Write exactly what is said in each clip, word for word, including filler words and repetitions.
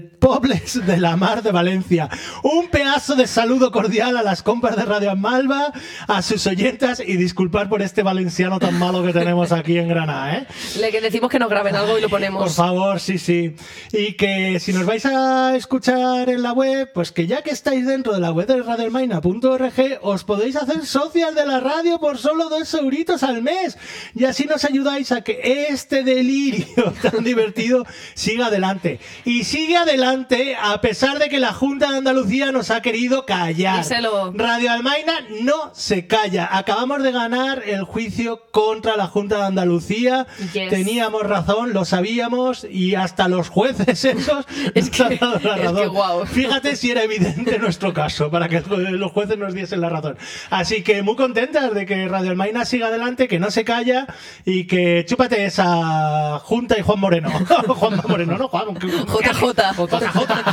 Pobles de la Mar de Valencia. Un pedazo de saludo cordial a las compas de Radio Malva, a sus oyentas, y disculpar por este valenciano tan malo que tenemos aquí en Granada, ¿eh? Le que decimos que nos graben algo y lo ponemos. Por favor, sí, sí. Y que si nos vais a escuchar en la web, pues que ya que estáis dentro de la web de radioalmaina punto org, os podéis hacer socias de la radio por solo dos euritos al mes. Y así nos ayudáis a que este delirio tan divertido siga adelante. Y sigue adelante a pesar de que la Junta de Andalucía nos ha querido callar. Díselo. Radio Almaina no se calla. Acabamos de ganar el juicio contra la Junta de Andalucía. Yes. Teníamos razón, lo sabíamos, y hasta los jueces esos Es que- nos han dado la es razón. que guau. Fíjate si era evidente nuestro caso para que los jueces nos diesen la razón. Así que muy contentas de que Radio Almaina siga adelante, que no se calla y que chúpate esa Junta y Juan Moreno. Juan Moreno, no Juan. J J. J J.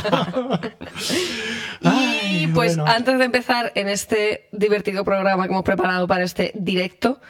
Y Ay, pues bueno. antes de empezar en este divertido programa que hemos preparado para este directo,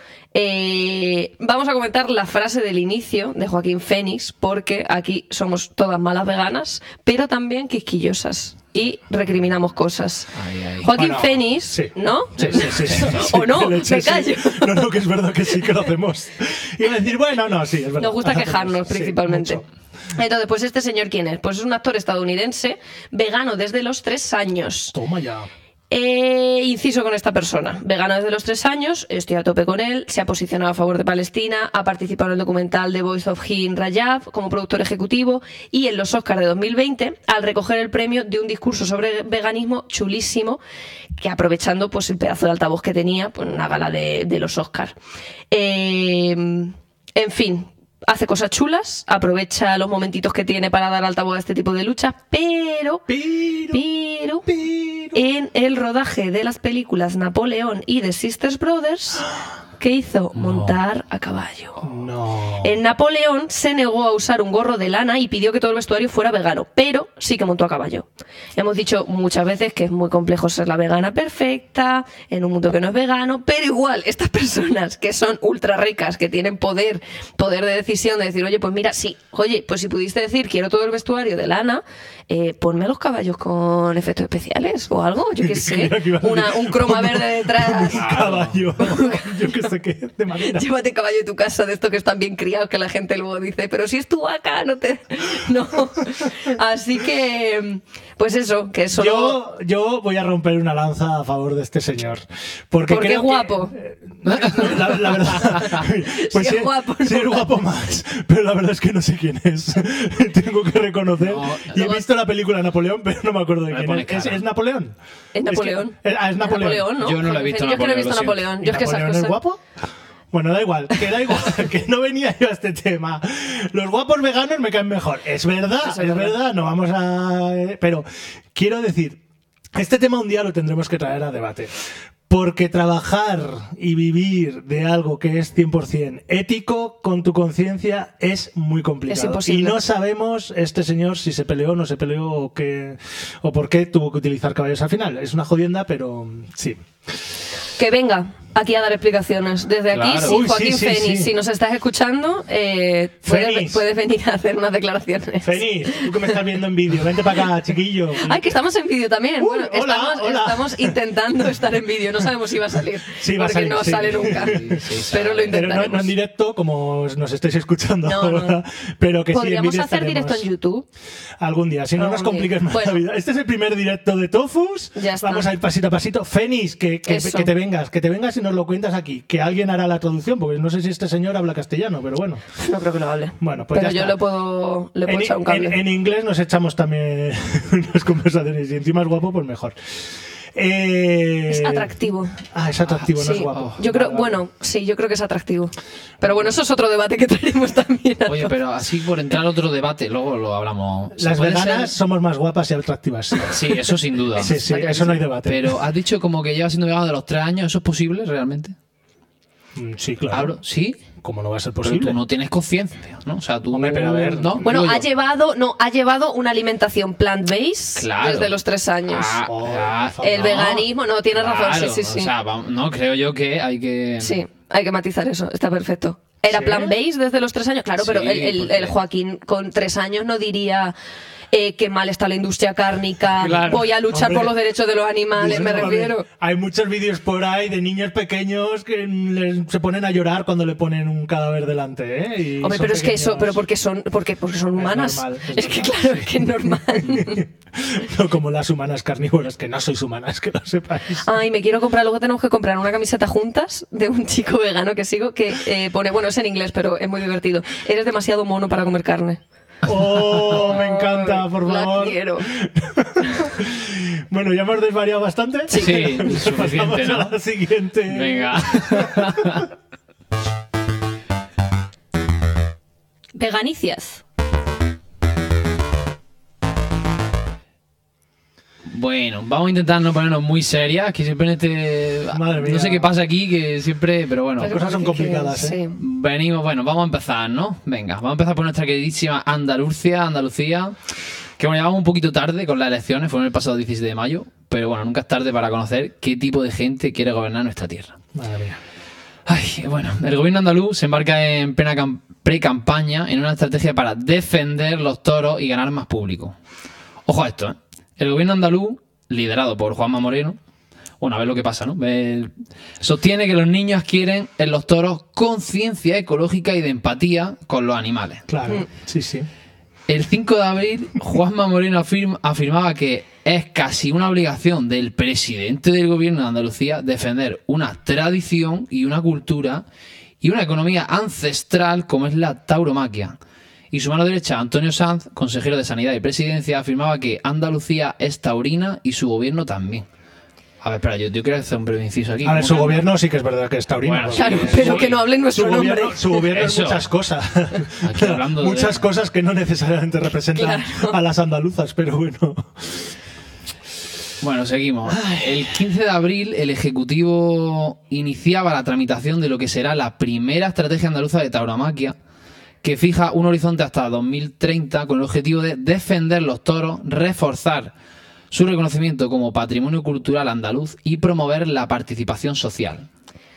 eh, vamos a comentar la frase del inicio de Joaquín Fénix, porque aquí somos todas malas veganas, pero también quisquillosas y recriminamos cosas. Ay, ay. Joaquín Bueno, Fénix, sí. ¿no? Sí, sí, sí, sí. O no, Que leche, me callo. sí. No, no, que es verdad que sí que lo hacemos. Y decir, bueno, no, sí, es verdad. Nos gusta quejarnos Sí, principalmente. mucho. Entonces, pues este señor, ¿quién es? Pues es un actor estadounidense, vegano desde los tres años. Toma ya. Eh, inciso con esta persona, vegano desde los tres años, estoy a tope con él, se ha posicionado a favor de Palestina, ha participado en el documental The Voice of Hin Rajab como productor ejecutivo, y en los Oscars de dos mil veinte, al recoger el premio, dio un discurso sobre veganismo chulísimo, que aprovechando pues el pedazo de altavoz que tenía, pues en una gala de, de los Oscars. Eh, en fin, hace cosas chulas, aprovecha los momentitos que tiene para dar altavoz a este tipo de luchas, pero... Pero, Pero pero... en el rodaje de las películas Napoleón y The Sisters Brothers, ¿qué hizo? Montar a caballo. No. En Napoleón se negó a usar un gorro de lana y pidió que todo el vestuario fuera vegano, pero sí que montó a caballo. Hemos dicho muchas veces que es muy complejo ser la vegana perfecta en un mundo que no es vegano, pero igual estas personas que son ultra ricas, que tienen poder, poder de decisión de decir, oye, pues mira, sí, oye, pues si pudiste decir quiero todo el vestuario de lana, eh, ponme a los caballos con efectos especiales o algo, yo qué sé, Creía que iba a decir, una, un croma verde detrás. Un caballo. Yo que sé qué, de madera. Llévate caballo de tu casa, de estos que están bien criados, que la gente luego dice, pero si es tu vaca, no te... No. Así que, pues eso, que solo... Yo, yo voy a romper una lanza a favor de este señor. Porque Porque creo es guapo. que- la, la verdad. Pues Si es guapo, si no. es guapo más. Pero la verdad es que no sé quién es. Tengo que reconocer. No, y he luego- visto la película Napoleón, pero no me acuerdo de No le quién es. pones ¿Es, cara. ¿Es Napoleón? Es Napoleón. Es, que- ah, es Napoleón. ¿no? Yo no la he visto Yo es que no he visto Napoleón, Napoleón. lo siento. Yo es que esas ¿Napoleón es cosas... guapo? Bueno, da igual, que da igual, que no venía yo a este tema. Los guapos veganos me caen mejor. Es verdad, Eso es es verdad, verdad. no vamos a... Pero quiero decir, este tema un día lo tendremos que traer a debate. Porque trabajar y vivir de algo que es cien por ciento ético con tu conciencia es muy complicado. Es imposible. Y no sabemos este señor si se peleó o no se peleó o, qué, o por qué tuvo que utilizar caballos al final. Es una jodienda, pero sí. Que venga aquí a dar explicaciones. Desde aquí, Claro. sí, Uy, sí, Joaquín sí, Fénix, sí. si nos estás escuchando, eh, puedes, Fénix. puedes venir a hacer unas declaraciones. Fénix, tú que me estás viendo en vídeo, vente para acá, chiquillo. Ay, que estamos en vídeo también. Uy, bueno, hola, estamos, hola. estamos intentando estar en vídeo. No sabemos si va a salir. Sí, va a porque salir, no sí. sale nunca. Sí, sí, pero lo sale. Pero no, intentaremos. no en directo, como nos estáis escuchando No, no. ahora, pero que sí, en Podríamos vídeo hacer estaremos. directo en YouTube. Algún día, si no nos Algún día. compliques más Bueno. la vida. Este es el primer directo de Tofus. Ya está. Vamos a ir pasito a pasito. Fénix, que, que, Eso. que te vengas, que te vengas y nos lo cuentas aquí. Que alguien hará la traducción, porque no sé si este señor habla castellano, pero bueno. No creo que lo hable. Bueno, pues pero ya yo está. le puedo, le puedo En, echar un cable. en- en inglés nos echamos también unas conversaciones y encima es guapo, pues mejor. Eh, Es atractivo. Ah, es atractivo, no es Sí, guapo. yo creo, Vale, vale. bueno, sí, yo creo que es atractivo. Pero bueno, eso es otro debate que traeremos también. a Oye, to- pero así por entrar a otro debate, luego lo hablamos. ¿Se Las puede veganas ser? somos más guapas y atractivas. Sí, eso sin duda. Sí, sí, eso no hay debate. Pero has dicho como que lleva siendo vegano de los tres años, ¿eso es posible realmente? Mm, Sí, claro. Hablo, ¿sí? ¿Cómo no va a ser Pero posible? tú no tienes conciencia, ¿no? O sea, tú... Hombre, pero a ver, ¿no? Bueno, Digo ha yo. llevado, no, ha llevado una alimentación plant-based Claro. desde los tres años. Ah, Oh, ah, por El no. veganismo, no, tienes razón, Claro, sí, sí, sí. O sea, vamos- no, creo yo que hay que... Sí, hay que matizar eso, está perfecto. ¿Era ¿Sí? plant-based desde los tres años? Claro, pero Sí, el, el- porque- el Joaquín con tres años no diría... eh, qué mal está la industria cárnica, Claro. voy a luchar Hombre, por los derechos de los animales, me Discúlpame, refiero. hay muchos vídeos por ahí de niños pequeños que les- se ponen a llorar cuando le ponen un cadáver delante, ¿eh? Y Hombre, son pero es que eso, pequeños. pero porque son, porque, porque son humanas. normal, es es que normal, claro, sí. es que es normal. No como las humanas carnívoras, que no sois humanas, que lo sepáis. Ay, me quiero comprar, luego tenemos que comprar una camiseta juntas de un chico vegano que sigo que eh, pone, bueno, es en inglés, pero es muy divertido. Eres demasiado mono para comer carne. Oh, me encanta, por La favor. quiero. Bueno, ya hemos desvariado bastante. Sí, suficiente, Pasamos ¿no? a la siguiente. Venga. Veganicias. Bueno, vamos a intentar no ponernos muy serias, que siempre en este... Madre mía. No sé qué pasa aquí, que siempre... Pero bueno, Las cosas son complicadas, ¿eh? Sí. venimos... Bueno, vamos a empezar, ¿no? Venga, vamos a empezar por nuestra queridísima Andalucía, Andalucía, que bueno, llegamos un poquito tarde con las elecciones, fueron el pasado dieciséis de mayo, pero bueno, nunca es tarde para conocer qué tipo de gente quiere gobernar nuestra tierra. Madre mía. Ay, bueno, el gobierno andaluz se embarca en plena cam- pre-campaña en una estrategia para defender los toros y ganar más público. Ojo a esto, ¿eh? El gobierno andaluz, liderado por Juanma Moreno, bueno, a ver lo que pasa, ¿no? Eh, sostiene que los niños adquieren en los toros conciencia ecológica y de empatía con los animales. Claro, sí, sí. El cinco de abril, Juanma Moreno afirma- afirmaba que es casi una obligación del presidente del gobierno de Andalucía defender una tradición y una cultura y una economía ancestral como es la tauromaquia. Y su mano derecha, Antonio Sanz, consejero de Sanidad y Presidencia, afirmaba que Andalucía es taurina y su gobierno también. A ver, espera, yo, yo quiero hacer un breve inciso aquí. A ver, ¿Cómo su que- gobierno sí que es verdad que es taurino. Bueno, porque Claro, Sí, pero sí. que no hablen Su nuestro nombre. gobierno, su gobierno es Eso. muchas cosas. Aquí hablando de- muchas cosas que no necesariamente representan Claro. a las andaluzas, pero bueno. Bueno, seguimos. El quince de abril, el Ejecutivo iniciaba la tramitación de lo que será la primera estrategia andaluza de tauromaquia, que fija un horizonte hasta dos mil treinta con el objetivo de defender los toros, reforzar su reconocimiento como patrimonio cultural andaluz y promover la participación social.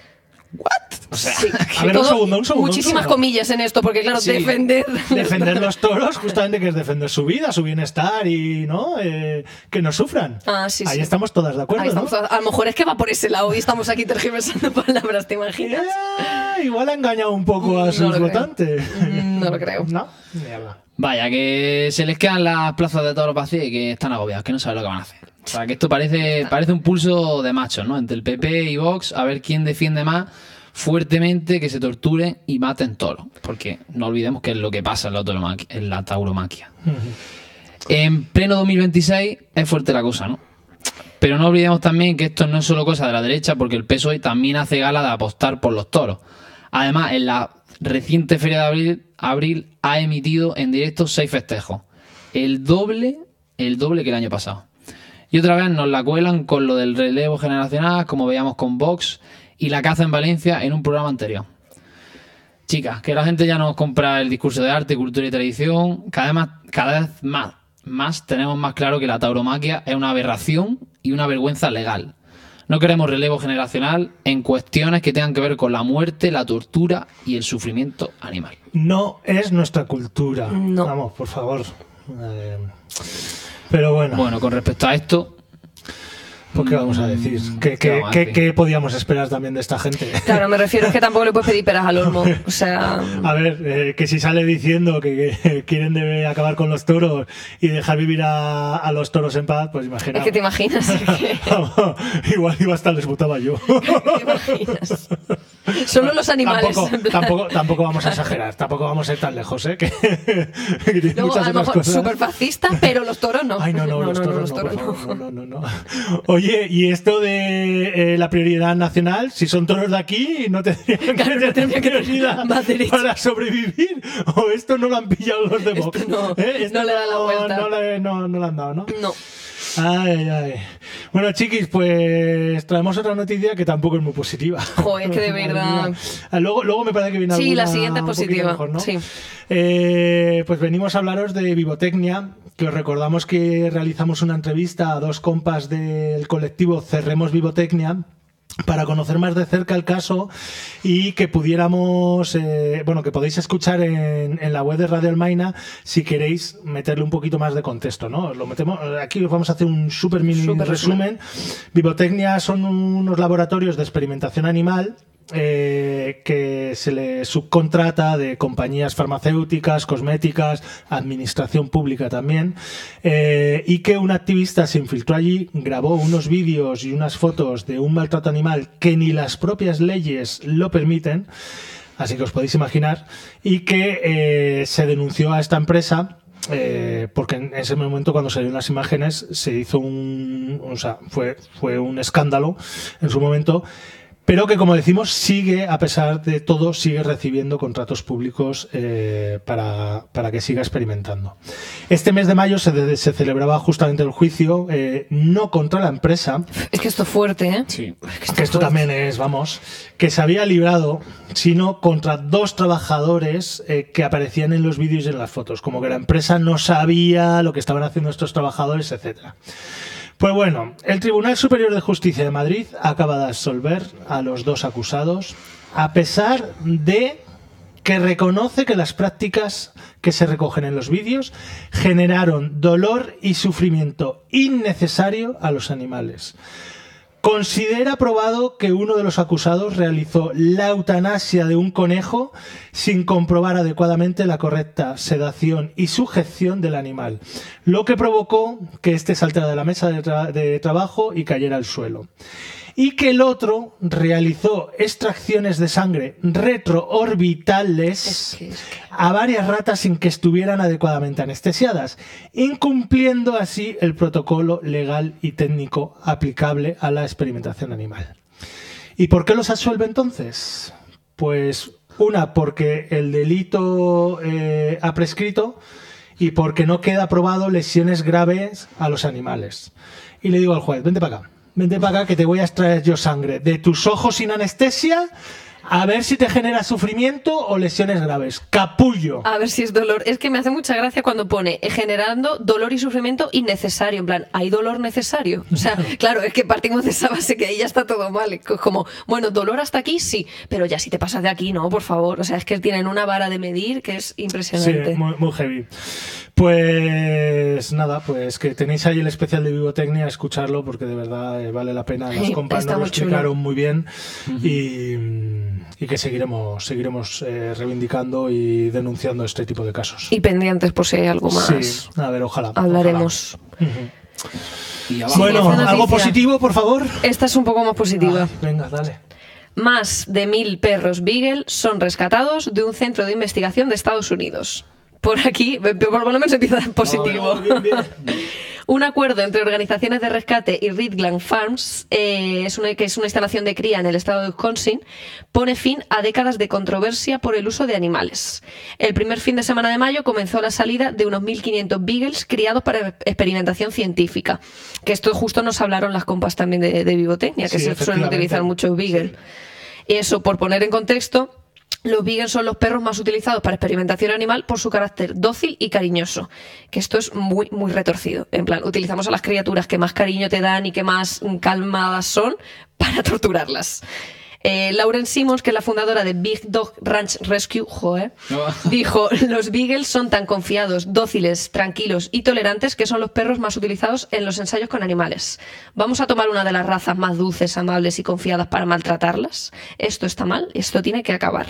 O sea, Sí, A ver, un segundo, un segundo, un Muchísimas segundo. comillas en esto, porque claro, Sí. defender. Defender los toros, justamente que es defender su vida, su bienestar y no eh, que no sufran. Ah, sí, Ahí sí. estamos todas de acuerdo, Ahí ¿no? estamos, a lo mejor es que va por ese lado y estamos aquí tergiversando palabras, ¿te imaginas? Eh, igual ha engañado un poco a No sus lo creo. votantes. Mm, no lo creo. No, mierda. vaya, que se les quedan las plazas de toros vacías y que están agobiados, que no saben lo que van a hacer. O sea, que esto parece, parece un pulso de machos, ¿no? Entre el P P y Vox, a ver quién defiende más fuertemente que se torturen y maten toros. Porque no olvidemos que es lo que pasa en la, tauromaquia- en la tauromaquia. En pleno dos mil veintiséis es fuerte la cosa, ¿no? Pero no olvidemos también que esto no es solo cosa de la derecha, porque el P S O E también hace gala de apostar por los toros. Además, en la reciente Feria de Abril, abril ha emitido en directo seis festejos. El doble, el doble que el año pasado. Y otra vez nos la cuelan con lo del relevo generacional, como veíamos con Vox, y la caza en Valencia en un programa anterior. Chicas, que la gente ya nos compra el discurso de arte, cultura y tradición. Cada vez más, cada vez más, más tenemos más claro que la tauromaquia es una aberración y una vergüenza legal. No queremos relevo generacional en cuestiones que tengan que ver con la muerte, la tortura y el sufrimiento animal. No es nuestra cultura. No. Vamos, por favor. Eh, pero bueno, Bueno, con respecto a esto, ¿por qué vamos a decir? ¿Qué, ¿qué qué, vamos a qué- decir? qué podíamos esperar también de esta gente? Claro, me refiero es que tampoco le puedes pedir peras al olmo. O sea, A ver, eh, que si sale diciendo que, que quieren de acabar con los toros y dejar vivir a, a los toros en paz, pues imagina. es que te imaginas. Es que, Igual iba hasta les votaba yo. ¿te imaginas? Solo los animales. Tampoco, en plan. tampoco, tampoco vamos a exagerar, tampoco vamos a ir tan lejos, ¿eh? Que, que tiene Luego, muchas a lo otras mejor cosas. súper fascista, pero los toros no. Ay, no, no, los toros no, los por toros no. favor, no, no, no, no. Oye, y esto de eh, la prioridad nacional, si son toros de aquí, no tendrían que Claro, no tener tendría que tener prioridad más derecho. para sobrevivir. O esto no lo han pillado los de Vox. Esto no, ¿eh? Esto no le dan la vuelta. No le, no, no le han dado, ¿no? No. Ay, ay. Bueno, chiquis, pues traemos otra noticia que tampoco es muy positiva. Joder, es que de Madre verdad. mía. Ah, Luego, luego me parece que viene Sí, la alguna siguiente es un poquito positiva, mejor, ¿no? sí. Eh, pues venimos a hablaros de Vivotecnia, que os recordamos que realizamos una entrevista a dos compas del colectivo Cerremos Vivotecnia, para conocer más de cerca el caso y que pudiéramos, eh, bueno, que podéis escuchar en, en la web de Radio Almaina si queréis meterle un poquito más de contexto, ¿no? Lo metemos, aquí os vamos a hacer un súper mini Super resumen. Vivotecnia son unos laboratorios de experimentación animal Eh, que se le subcontrata de compañías farmacéuticas, cosméticas, administración pública también, eh, y que un activista se infiltró allí, grabó unos vídeos y unas fotos de un maltrato animal que ni las propias leyes lo permiten, así que os podéis imaginar, y que eh, se denunció a esta empresa. Eh, porque en ese momento, cuando salieron las imágenes, se hizo un, o sea, fue, fue un escándalo en su momento. Pero que, como decimos, sigue, a pesar de todo, sigue recibiendo contratos públicos eh, para, para que siga experimentando. Este mes de mayo se, de, se celebraba justamente el juicio, eh, no contra la empresa. Es que esto es fuerte, ¿eh? Sí. Es que esto, que esto también es, vamos, que se había librado, sino contra dos trabajadores eh, que aparecían en los vídeos y en las fotos. Como que la empresa no sabía lo que estaban haciendo estos trabajadores, etcétera. Pues bueno, el Tribunal Superior de Justicia de Madrid acaba de absolver a los dos acusados, a pesar de que reconoce que las prácticas que se recogen en los vídeos generaron dolor y sufrimiento innecesario a los animales. Considera probado que uno de los acusados realizó la eutanasia de un conejo sin comprobar adecuadamente la correcta sedación y sujeción del animal, lo que provocó que éste saltara de la mesa de, tra- de trabajo y cayera al suelo. Y que el otro realizó extracciones de sangre retroorbitales Es que, es que... a varias ratas sin que estuvieran adecuadamente anestesiadas, incumpliendo así el protocolo legal y técnico aplicable a la experimentación animal. ¿Y por qué los absuelve entonces? Pues una, porque el delito eh, ha prescrito y porque no queda probado lesiones graves a los animales. Y le digo al juez, vente para acá. Vente para acá que te voy a extraer yo sangre de tus ojos sin anestesia a ver si te genera sufrimiento o lesiones graves. ¡Capullo! A ver si es dolor. Es que me hace mucha gracia cuando pone eh, generando dolor y sufrimiento innecesario. En plan, ¿hay dolor necesario? O sea, claro, es que partimos de esa base que ahí ya está todo mal. Es como, bueno, dolor hasta aquí sí, pero ya si te pasas de aquí, no, por favor. O sea, es que tienen una vara de medir que es impresionante. Sí, muy, muy heavy. Pues nada, pues que tenéis ahí el especial de Vivotecnia, escucharlo porque de verdad eh, vale la pena. Los Sí, compas está nos lo muy chulo. explicaron muy bien y, y que seguiremos seguiremos eh, reivindicando y denunciando este tipo de casos. Y pendientes por si hay algo más. Sí, a ver, ojalá. Hablaremos. ojalá. Ujú. Y abajo. Bueno, Siguiente algo noticia. positivo, por favor. Esta es un poco más positiva. Ah, venga, dale. Más de mil perros Beagle son rescatados de un centro de investigación de Estados Unidos. Por aquí, por lo menos empieza en positivo. Oh, bien, bien. Un acuerdo entre organizaciones de rescate y Ridgeland Farms, eh, es una, que es una instalación de cría en el estado de Wisconsin, pone fin a décadas de controversia por el uso de animales. El primer fin de semana de mayo comenzó la salida de unos mil quinientos Beagles criados para experimentación científica. Que esto justo nos hablaron las compas también de, de Vivotecnia, que Sí, se suelen efectivamente. utilizar mucho Beagle. Sí. Y eso, por poner en contexto, los Beagles son los perros más utilizados para experimentación animal por su carácter dócil y cariñoso. Que esto es muy, muy retorcido. En plan, utilizamos a las criaturas que más cariño te dan y que más calmadas son para torturarlas. Eh, Lauren Simmons, que es la fundadora de Big Dog Ranch Rescue, joder, dijo, los Beagles son tan confiados, dóciles, tranquilos y tolerantes que son los perros más utilizados en los ensayos con animales. ¿Vamos a tomar una de las razas más dulces, amables y confiadas para maltratarlas? Esto está mal, esto tiene que acabar.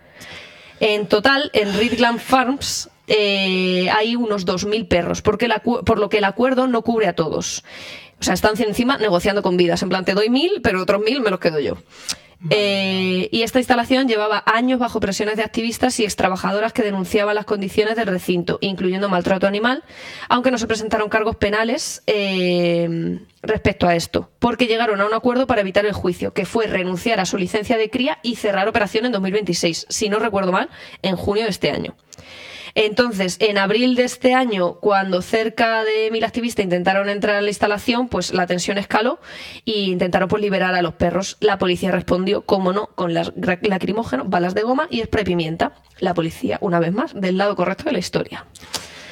En total, en Ridgeland Farms eh, hay unos dos mil perros, porque el acu- por lo que el acuerdo no cubre a todos. O sea, están encima negociando con vidas. En plan, te doy mil, pero otros mil me los quedo yo. Eh, y esta instalación llevaba años bajo presiones de activistas y extrabajadoras que denunciaban las condiciones del recinto, incluyendo maltrato animal, aunque no se presentaron cargos penales eh, respecto a esto, porque llegaron a un acuerdo para evitar el juicio, que fue renunciar a su licencia de cría y cerrar operación en dos mil veintiséis, si no recuerdo mal, en junio de este año. Entonces, en abril de este año, cuando cerca de mil activistas intentaron entrar a la instalación, pues la tensión escaló e intentaron pues liberar a los perros. La policía respondió, como no, con las lacrimógenos, balas de goma y spray pimienta. La policía, una vez más, del lado correcto de la historia.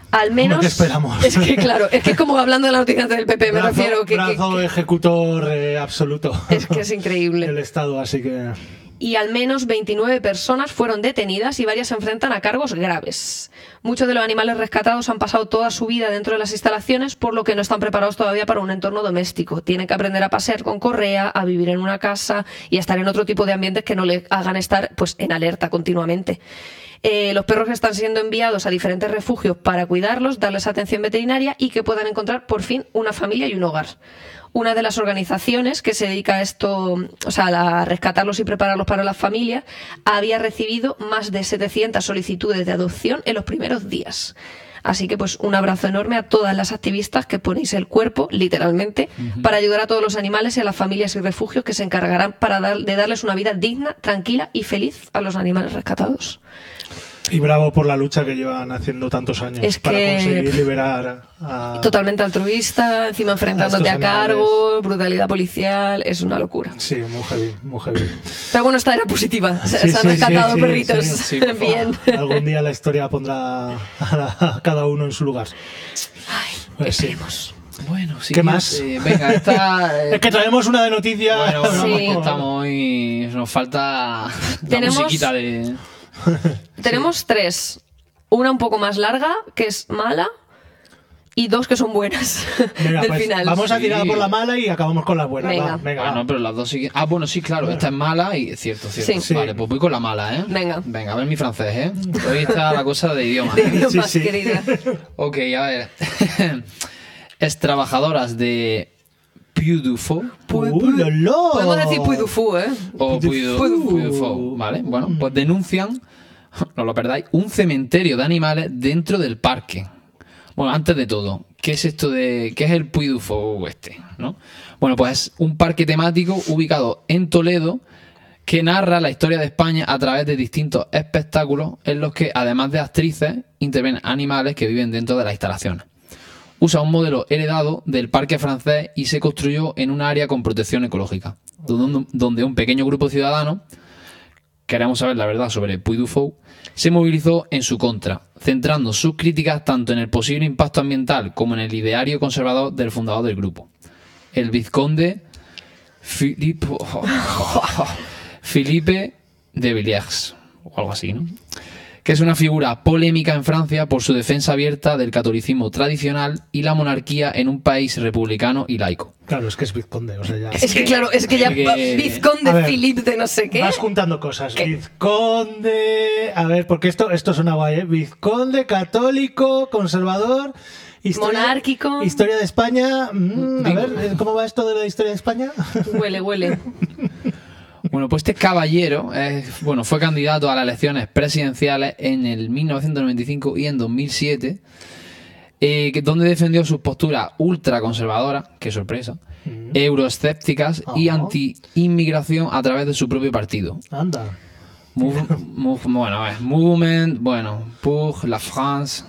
Al menos. ¿Qué esperamos? Es que, claro, es que es como hablando de la noticia del P P, me brazo, refiero. Que, brazo que, que, ejecutor eh, absoluto. Es que es increíble. El Estado, así que. Y al menos veintinueve personas fueron detenidas y varias se enfrentan a cargos graves. Muchos de los animales rescatados han pasado toda su vida dentro de las instalaciones, por lo que no están preparados todavía para un entorno doméstico. Tienen que aprender a pasear con correa, a vivir en una casa y a estar en otro tipo de ambientes que no les hagan estar pues en alerta continuamente. Eh, los perros están siendo enviados a diferentes refugios para cuidarlos, darles atención veterinaria y que puedan encontrar por fin una familia y un hogar. Una de las organizaciones que se dedica a esto, o sea, a rescatarlos y prepararlos para las familias, había recibido más de setecientas solicitudes de adopción en los primeros días. Así que pues un abrazo enorme a todas las activistas que ponéis el cuerpo, literalmente, uh-huh. para ayudar a todos los animales y a las familias y refugios que se encargarán para dar, de darles una vida digna, tranquila y feliz a los animales rescatados. Y bravo por la lucha que llevan haciendo tantos años es para que conseguir liberar a... Totalmente altruista, encima enfrentándote a, a cargo, brutalidad policial, es una locura. Sí, muy heavy, muy heavy. Pero bueno, esta era positiva, sí, se, sí, se han rescatado sí, perritos sí, sí, bien. Algún día la historia pondrá a, la, a cada uno en su lugar. Ay, pues esperemos. Sí. Bueno, sí. ¿Qué más? Eh, venga, esta. Eh... Es que traemos una de noticias. Bueno, bueno sí. estamos hoy. Nos falta la Tenemos... musiquita de. Tenemos sí. tres. Una un poco más larga, que es mala, y dos que son buenas. Venga, del pues final. Vamos a tirar sí. por la mala y acabamos con las buenas. Venga. Va, venga, ah, no, pero las dos siguientes. Ah, bueno, sí, claro, esta es mala y cierto, cierto. Sí. Vale, pues voy con la mala, ¿eh? Venga. Venga, a ver mi francés, ¿eh? Hoy está la cosa de idioma. De ¿eh? idiomas, sí, sí. querida. Ok, a ver. Es trabajadoras de Puy du Fou. ¡Uh, lolo! Podemos decir Puy du Fou, ¿eh? O Puy du, Puy du Puy du Fou, ¿vale? Bueno, pues denuncian, no lo perdáis, un cementerio de animales dentro del parque. Bueno, antes de todo, ¿qué es esto de... ¿Qué es el Puy du Fou este? ¿No? Bueno, pues es un parque temático ubicado en Toledo que narra la historia de España a través de distintos espectáculos en los que, además de actrices, intervienen animales que viven dentro de las instalaciones. Usa un modelo heredado del parque francés y se construyó en un área con protección ecológica, donde un pequeño grupo de ciudadanos, queremos saber la verdad sobre Puy du Fou, se movilizó en su contra, centrando sus críticas tanto en el posible impacto ambiental como en el ideario conservador del fundador del grupo, el vizconde Philippe, Philippe de Villiers, o algo así, ¿no? Que es una figura polémica en Francia por su defensa abierta del catolicismo tradicional y la monarquía en un país republicano y laico. Claro, es que es vizconde, o sea, ya... Es que claro, es que ya que... vizconde Philippe de no sé qué. Vas juntando cosas. ¿Qué? Vizconde... A ver, porque esto, esto suena guay, ¿eh? Vizconde, católico, conservador... Historia, monárquico. Historia de España... Mm, a ver, ¿cómo va esto de la historia de España? Huele, huele. Bueno, pues este caballero eh, bueno, fue candidato a las elecciones presidenciales en el mil novecientos noventa y cinco y en dos mil siete, eh, que, donde defendió sus posturas ultraconservadoras, qué sorpresa, mm. euroescépticas uh-huh. y anti-inmigración a través de su propio partido. Anda. Move, move, bueno, a ver, Movement, bueno, pour la France...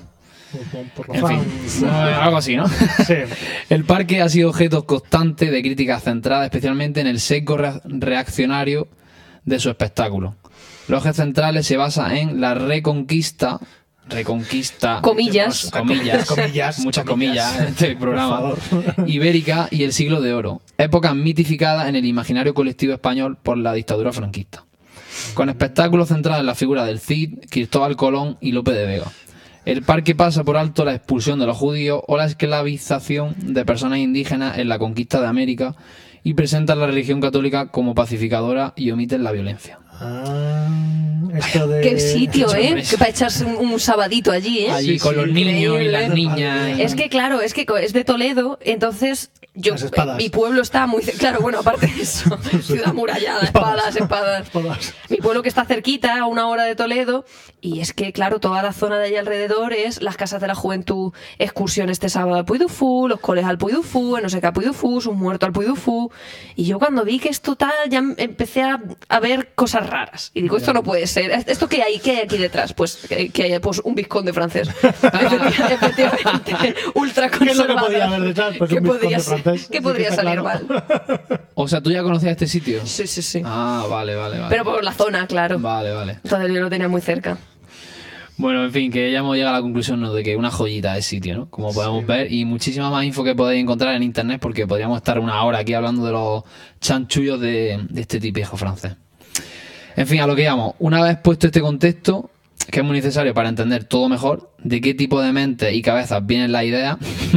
En fin, no, algo así, ¿no? Sí. El parque ha sido objeto constante de críticas centradas especialmente en el sesgo re- reaccionario de su espectáculo. Los ejes centrales se basan en la reconquista, reconquista, comillas, comillas, comillas muchas comillas, comillas en este programa, ibérica y el siglo de oro, épocas mitificadas en el imaginario colectivo español por la dictadura franquista, con espectáculos centrados en la figura del Cid, Cristóbal Colón y Lope de Vega. El parque pasa por alto la expulsión de los judíos o la esclavización de personas indígenas en la conquista de América y presenta a la religión católica como pacificadora y omite la violencia. Ah, esto de... Qué sitio, ¿eh? Que para echarse un, un sabadito allí, ¿eh? Allí Sí, con sí, los niños y las increíble. niñas. y- Es que claro, es que es de Toledo, entonces yo Las espadas. mi pueblo está muy ce- claro, bueno, aparte de eso, ciudad amurallada, espadas, espadas. Espadas. Mi pueblo que está cerquita, a una hora de Toledo, y es que claro, toda la zona de allí alrededor es las casas de la juventud, excursión este sábado al Puy du Fou, los coles al Puy du Fou, no sé qué al Puy du Fou, un muerto al Puy du Fou, y yo cuando vi que esto tal, ya em- empecé a, a ver cosas raras, y digo, esto no puede ser, ¿esto qué hay? ¿Qué hay aquí detrás? Pues que, que hay pues un vizconde francés, Efecti- efectivamente, ultra ¿Qué es lo que conservador. podía haber detrás? Pues ¿Qué un vizconde podría ser? francés. ¿Qué Sí, podría que está salir claro. mal? O sea, ¿tú ya conocías este sitio? Sí, sí, sí. Ah, vale, vale, vale. Pero por la zona, claro. Vale, vale. Entonces yo lo tenía muy cerca. Bueno, en fin, que ya hemos llegado a la conclusión, ¿no?, de que una joyita es sitio, ¿no? Como podemos sí. ver, y muchísima más info que podéis encontrar en internet, porque podríamos estar una hora aquí hablando de los chanchullos de, de este tipejo francés. En fin, a lo que íbamos. Una vez puesto este contexto, que es muy necesario para entender todo mejor, de qué tipo de mentes y cabezas vienen las ideas,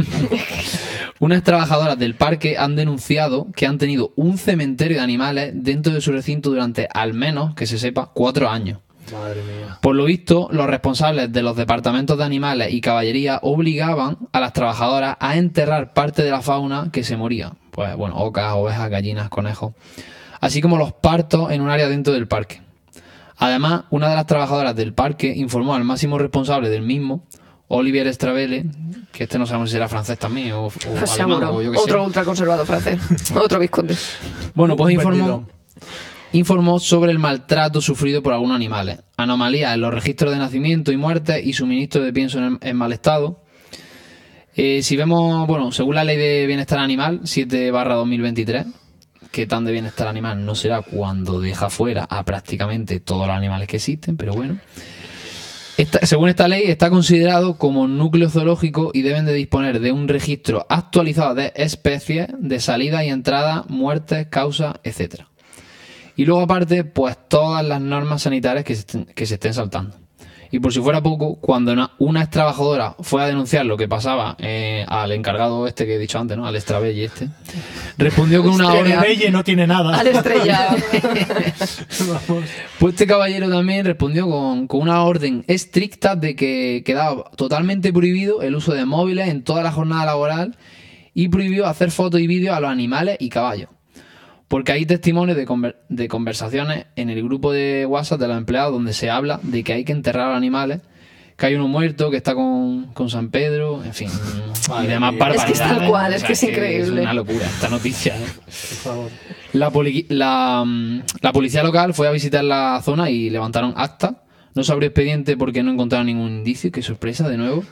unas trabajadoras del parque han denunciado que han tenido un cementerio de animales dentro de su recinto durante, al menos, que se sepa, cuatro años. Madre mía. Por lo visto, los responsables de los departamentos de animales y caballería obligaban a las trabajadoras a enterrar parte de la fauna que se moría. Pues bueno, ocas, ovejas, gallinas, conejos. Así como los partos en un área dentro del parque. Además, una de las trabajadoras del parque informó al máximo responsable del mismo, Olivier Estravele, que este no sabemos si era francés también o, o pues alemán, seguro. o yo que Otro sé. ultraconservado francés. Otro vizconde. Bueno, pues informó... Perdido. informó sobre el maltrato sufrido por algunos animales, anomalías en los registros de nacimiento y muerte y suministro de pienso en, en mal estado. Eh, si vemos, bueno, según la Ley de Bienestar Animal siete barra dos mil veintitrés, que tan de bienestar animal no será cuando deja fuera a prácticamente todos los animales que existen, pero bueno. Esta, según esta ley, está considerado como núcleo zoológico y deben de disponer de un registro actualizado de especies, de salida y entrada, muertes, causas, etcétera. Y luego aparte, pues todas las normas sanitarias que se estén, que se estén saltando. Y por si fuera poco, cuando una, una ex trabajadora fue a denunciar lo que pasaba eh, al encargado este que he dicho antes, ¿no? Al Estravelle este, respondió con una orden... Estravelle no tiene nada. Al estrellado. Vamos. Pues este caballero también respondió con, con una orden estricta de que quedaba totalmente prohibido el uso de móviles en toda la jornada laboral y prohibió hacer fotos y vídeos a los animales y caballos. Porque hay testimonios de, conver de conversaciones en el grupo de WhatsApp de los empleados donde se habla de que hay que enterrar a los animales, que hay uno muerto, que está con, con San Pedro, en fin, y demás barbaridades. Es que es tal cual, es O sea, que es increíble. Es una locura esta noticia, ¿eh? Por favor. La, poli la, la policía local fue a visitar la zona y levantaron acta. No se abrió expediente porque no encontraron ningún indicio. Qué sorpresa, de nuevo.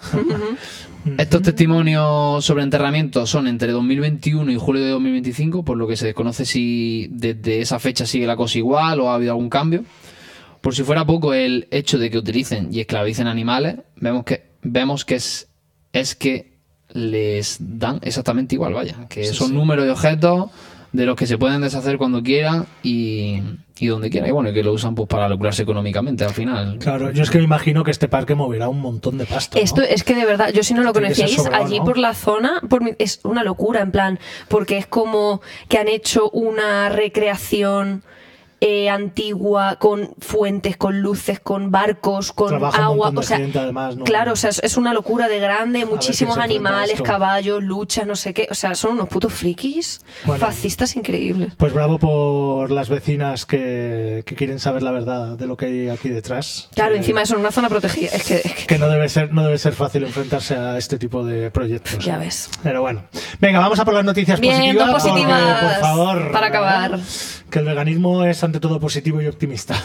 Estos testimonios sobre enterramientos son entre dos mil veintiuno y julio de dos mil veinticinco, por lo que se desconoce si desde esa fecha sigue la cosa igual o ha habido algún cambio. Por si fuera poco, el hecho de que utilicen y esclavicen animales, vemos que vemos que es, es que les dan exactamente igual, vaya. Que sí, son sí. números de objetos de los que se pueden deshacer cuando quieran y, y donde quieran. Y bueno, y que lo usan pues para lucrarse económicamente al final. Claro, yo es que me imagino que este parque moverá un montón de pasta, ¿no? Esto es que de verdad, yo si no lo conocíais, sobrado, allí ¿no? por la zona, por mi, es una locura, en plan, porque es como que han hecho una recreación eh, antigua con fuentes, con luces, con barcos, con Trabaja agua. un montón de O sea, gente, además, ¿no? claro, o sea, es, es una locura de grande, A muchísimos ver quién se enfrenta a animales, esto. caballos, luchas, no sé qué. O sea, son unos putos frikis, Bueno. fascistas increíbles. Pues bravo por las vecinas que, que quieren saber la verdad de lo que hay aquí detrás. Claro, que, encima eso en una zona protegida. Es que, es que que no debe ser no debe ser fácil enfrentarse a este tipo de proyectos. ya ves. Pero bueno. Venga, vamos a por las noticias Bien, positivas. dos positivas, porque, por favor. para acabar. Que el veganismo es ante todo positivo y optimista.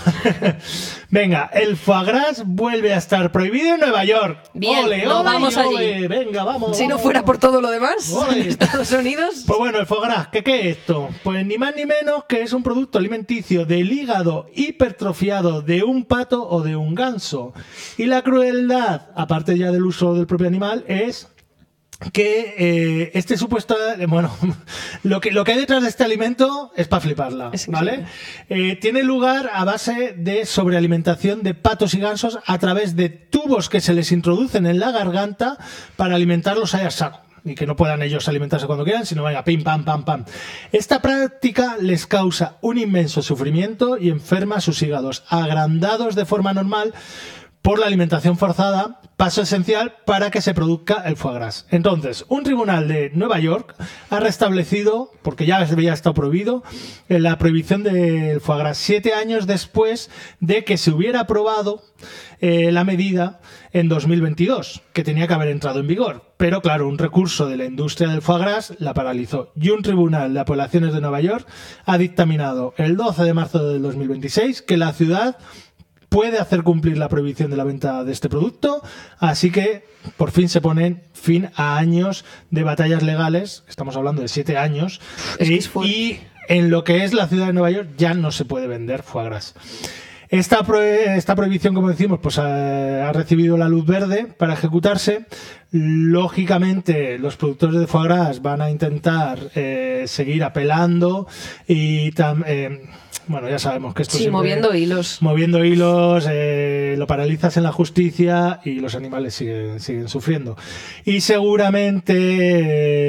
Venga, el foie gras vuelve a estar prohibido en Nueva York. Bien, ole, no ole, vamos ole. allí. Venga, vamos. Si no vamos. fuera por todo lo demás, Ole. en Estados Unidos. Pues bueno, el foie gras, ¿qué, ¿qué es esto? Pues ni más ni menos que es un producto alimenticio del hígado hipertrofiado de un pato o de un ganso. Y la crueldad, aparte ya del uso del propio animal, es que eh, este supuesto, bueno, lo que, lo que hay detrás de este alimento es para fliparla, Es ¿vale? Eh, tiene lugar a base de sobrealimentación de patos y gansos a través de tubos que se les introducen en la garganta para alimentarlos a saco y que no puedan ellos alimentarse cuando quieran, sino vaya, pim, pam, pam, pam. Esta práctica les causa un inmenso sufrimiento y enferma sus hígados, agrandados de forma normal por la alimentación forzada, paso esencial para que se produzca el foie gras. Entonces, un tribunal de Nueva York ha restablecido, porque ya había estado prohibido, la prohibición del foie gras siete años después de que se hubiera aprobado eh, la medida en dos mil veintidós, que tenía que haber entrado en vigor. Pero claro, un recurso de la industria del foie gras la paralizó. Y un tribunal de apelaciones de Nueva York ha dictaminado el doce de marzo del dos mil veintiséis que la ciudad puede hacer cumplir la prohibición de la venta de este producto, así que por fin se ponen fin a años de batallas legales, estamos hablando de siete años, Es que y, es fuerte. y en lo que es la ciudad de Nueva York ya no se puede vender foie gras. Esta, pro esta prohibición, como decimos, pues ha, ha recibido la luz verde para ejecutarse. Lógicamente, los productores de foie gras van a intentar eh, seguir apelando y tam eh, bueno, ya sabemos que esto sí, siempre, moviendo hilos. Moviendo hilos, eh, lo paralizas en la justicia y los animales siguen, siguen sufriendo. Y seguramente...